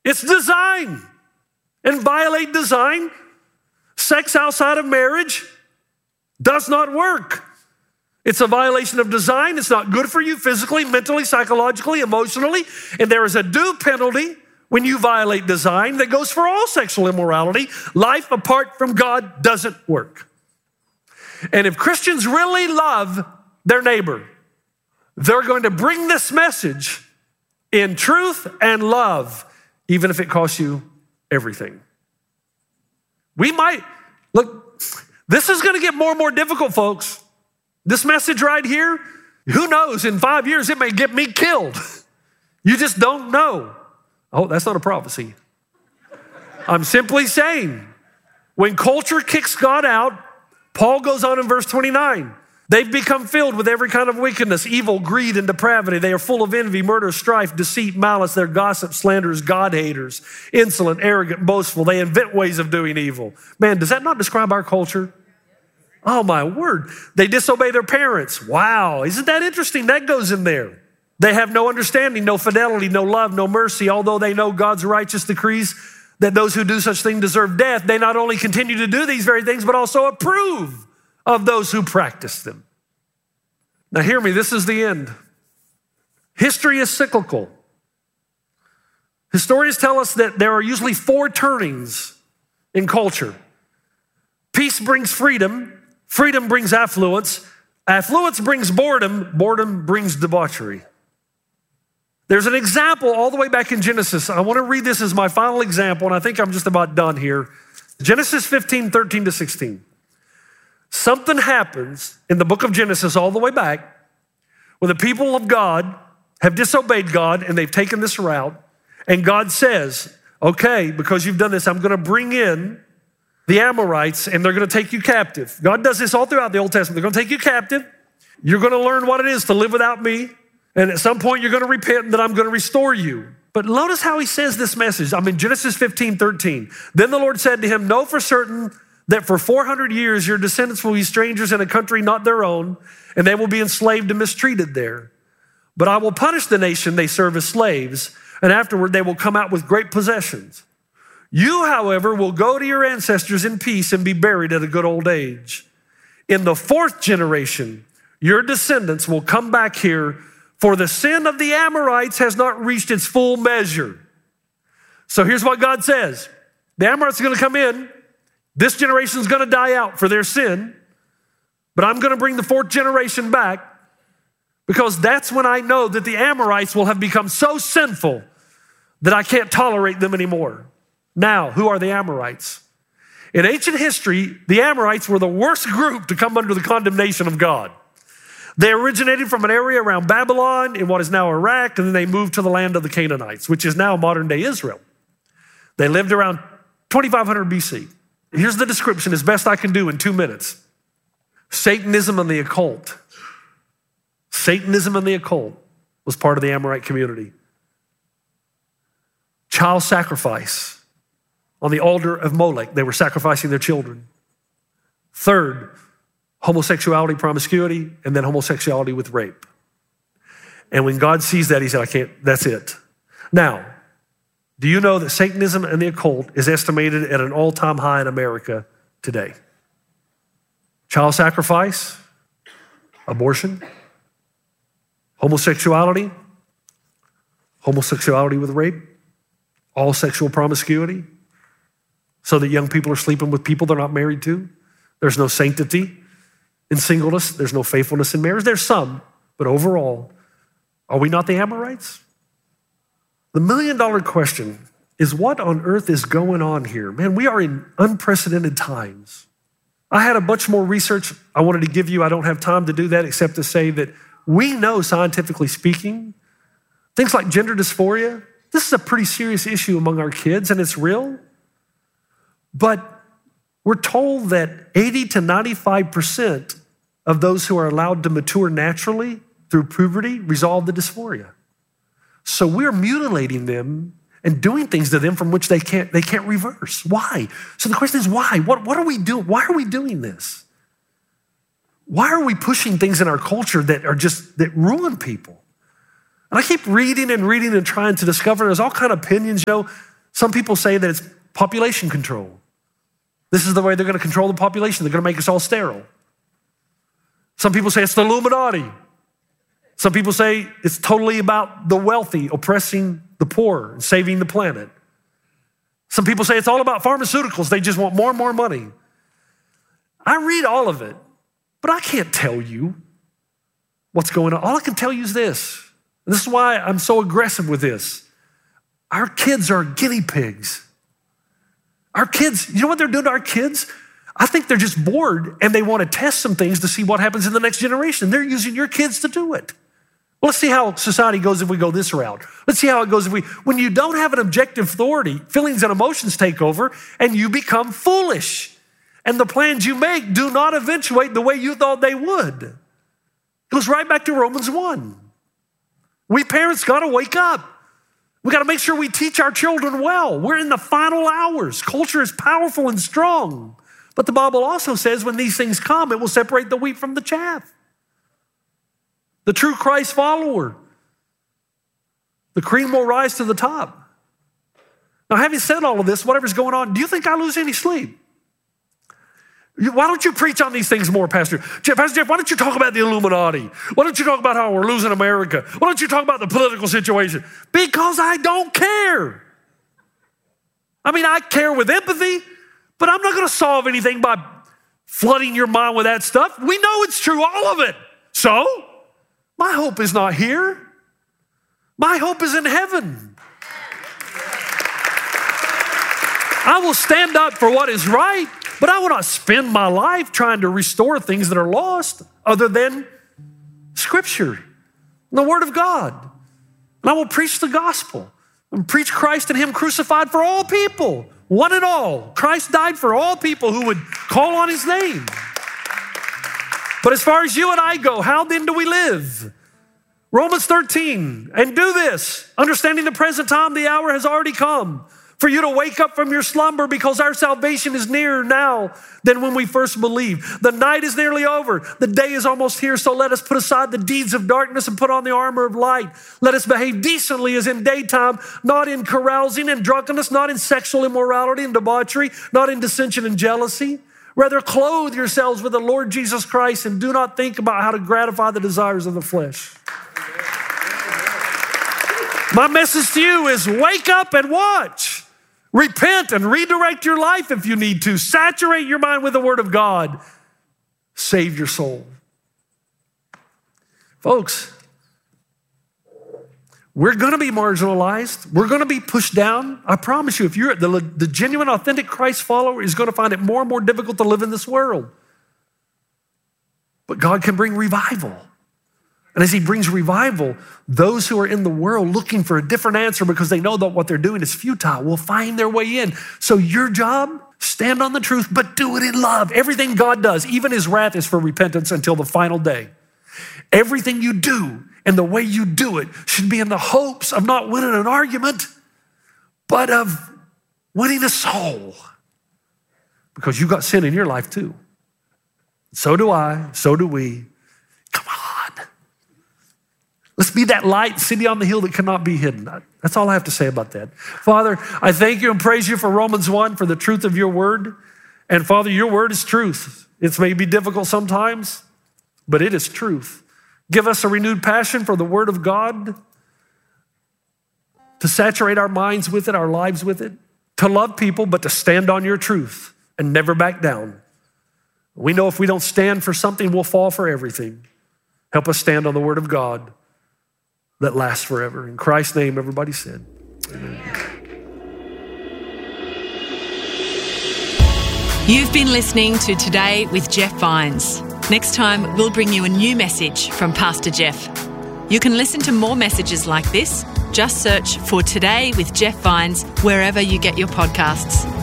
It's design. And violate design, sex outside of marriage, does not work. It's a violation of design. It's not good for you physically, mentally, psychologically, emotionally. And there is a due penalty when you violate design that goes for all sexual immorality. Life apart from God doesn't work. And if Christians really love their neighbor, they're going to bring this message in truth and love, even if it costs you everything. We might, look, this is going to get more and more difficult, folks. This message right here, who knows, in 5 years, it may get me killed. You just don't know. Oh, that's not a prophecy. I'm simply saying, when culture kicks God out, Paul goes on in verse 29, they've become filled with every kind of wickedness, evil, greed, and depravity. They are full of envy, murder, strife, deceit, malice. They're gossips, slanderers, God-haters, insolent, arrogant, boastful. They invent ways of doing evil. Man, does that not describe our culture? Oh, my word. They disobey their parents. Wow, isn't that interesting? That goes in there. They have no understanding, no fidelity, no love, no mercy. Although they know God's righteous decrees that those who do such things deserve death, they not only continue to do these very things, but also approve of those who practice them. Now hear me, this is the end. History is cyclical. Historians tell us that there are usually 4 turnings in culture. Peace brings freedom, freedom brings affluence, affluence brings boredom, boredom brings debauchery. There's an example all the way back in Genesis. I want to read this as my final example, and I think I'm just about done here. Genesis 15, 13 to 16. Something happens in the book of Genesis all the way back where the people of God have disobeyed God and they've taken this route. And God says, okay, because you've done this, I'm going to bring in the Amorites and they're going to take you captive. God does this all throughout the Old Testament. They're going to take you captive. You're going to learn what it is to live without me. And at some point you're going to repent and then I'm going to restore you. But notice how he says this message. I'm in Genesis 15, 13. Then the Lord said to him, know for certain that for 400 years your descendants will be strangers in a country not their own, and they will be enslaved and mistreated there. But I will punish the nation they serve as slaves, and afterward they will come out with great possessions. You, however, will go to your ancestors in peace and be buried at a good old age. In the 4th generation, your descendants will come back here, for the sin of the Amorites has not reached its full measure. So here's what God says. The Amorites are going to come in. This generation is going to die out for their sin, but I'm going to bring the 4th generation back because that's when I know that the Amorites will have become so sinful that I can't tolerate them anymore. Now, who are the Amorites? In ancient history, the Amorites were the worst group to come under the condemnation of God. They originated from an area around Babylon in what is now Iraq, and then they moved to the land of the Canaanites, which is now modern-day Israel. They lived around 2500 BC. Here's the description as best I can do in 2 minutes. Satanism and the occult. Satanism and the occult was part of the Amorite community. Child sacrifice. On the altar of Molech, they were sacrificing their children. 3rd, homosexuality, promiscuity, and then homosexuality with rape. And when God sees that, he said, I can't, that's it. Now, do you know that Satanism and the occult is estimated at an all-time high in America today? Child sacrifice, abortion, homosexuality, homosexuality with rape, all sexual promiscuity, so that young people are sleeping with people they're not married to. There's no sanctity in singleness. There's no faithfulness in marriage. There's some, but overall, are we not the Amorites? The $1 million question is, what on earth is going on here? Man, we are in unprecedented times. I had a bunch more research I wanted to give you. I don't have time to do that except to say that we know, scientifically speaking, things like gender dysphoria, this is a pretty serious issue among our kids, and it's real. But we're told that 80 to 95% of those who are allowed to mature naturally through puberty resolve the dysphoria. So we're mutilating them and doing things to them from which they can't reverse. Why? So the question is, why? What are we doing? Why are we doing this? Why are we pushing things in our culture that ruin people? And I keep reading and trying to discover, there's all kind of opinions, Some people say that it's population control. This is the way they're going to control the population. They're going to make us all sterile. Some people say it's the Illuminati. Some people say it's totally about the wealthy oppressing the poor and saving the planet. Some people say it's all about pharmaceuticals. They just want more and more money. I read all of it, but I can't tell you what's going on. All I can tell you is this. And this is why I'm so aggressive with this. Our kids are guinea pigs. Our kids, you know what they're doing to our kids? I think they're just bored and they want to test some things to see what happens in the next generation. They're using your kids to do it. Well, let's see how society goes if we go this route. Let's see how it goes when you don't have an objective authority, feelings and emotions take over and you become foolish. And the plans you make do not eventuate the way you thought they would. It goes right back to Romans 1. We parents got to wake up. We got to make sure we teach our children well. We're in the final hours. Culture is powerful and strong. But the Bible also says when these things come, it will separate the wheat from the chaff. The true Christ follower, the cream will rise to the top. Now, having said all of this, whatever's going on, do you think I lose any sleep? Why don't you preach on these things more, Pastor Jeff? Pastor Jeff, why don't you talk about the Illuminati? Why don't you talk about how we're losing America? Why don't you talk about the political situation? Because I don't care. I mean, I care with empathy, but I'm not going to solve anything by flooding your mind with that stuff. We know it's true, all of it. So, my hope is not here. My hope is in heaven. I will stand up for what is right, but I will not spend my life trying to restore things that are lost other than Scripture and the Word of God. And I will preach the gospel and preach Christ and Him crucified for all people, one and all. Christ died for all people who would call on His name. But as far as you and I go, how then do we live? Romans 13, and do this, understanding the present time, the hour has already come for you to wake up from your slumber, because our salvation is nearer now than when we first believed. The night is nearly over. The day is almost here. So let us put aside the deeds of darkness and put on the armor of light. Let us behave decently as in daytime, not in carousing and drunkenness, not in sexual immorality and debauchery, not in dissension and jealousy. Rather, clothe yourselves with the Lord Jesus Christ and do not think about how to gratify the desires of the flesh. My message to you is wake up and watch. Repent and redirect your life if you need to. Saturate your mind with the Word of God. Save your soul. Folks, we're going to be marginalized. We're going to be pushed down. I promise you, if you're the genuine, authentic Christ follower is going to find it more and more difficult to live in this world. But God can bring revival. And as He brings revival, those who are in the world looking for a different answer because they know that what they're doing is futile will find their way in. So your job, stand on the truth, but do it in love. Everything God does, even His wrath, is for repentance until the final day. Everything you do and the way you do it should be in the hopes of not winning an argument, but of winning a soul. Because you've got sin in your life too. So do I, so do we. Come on. Let's be that light city on the hill that cannot be hidden. That's all I have to say about that. Father, I thank you and praise you for Romans 1, for the truth of your word. And Father, your word is truth. It may be difficult sometimes, but it is truth. Give us a renewed passion for the word of God, to saturate our minds with it, our lives with it, to love people, but to stand on your truth and never back down. We know if we don't stand for something, we'll fall for everything. Help us stand on the word of God that lasts forever. In Christ's name, everybody said, amen. You've been listening to Today with Jeff Vines. Next time, we'll bring you a new message from Pastor Jeff. You can listen to more messages like this. Just search for Today with Jeff Vines wherever you get your podcasts.